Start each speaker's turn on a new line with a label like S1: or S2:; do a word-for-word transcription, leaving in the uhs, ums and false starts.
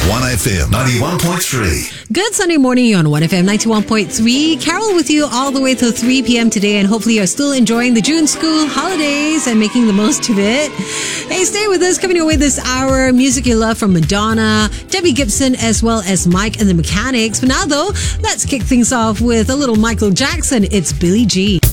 S1: one F M ninety-one point three.
S2: Good Sunday morning, you're on one F M ninety-one point three. Carol with you all the way till three p.m. today, and hopefully you're still enjoying the June school holidays and making the most of it. Hey, stay with us. Coming your way this hour, music you love from Madonna, Debbie Gibson, as well as Mike and the Mechanics. But now, though, let's kick things off with a little Michael Jackson. It's Billie Jean.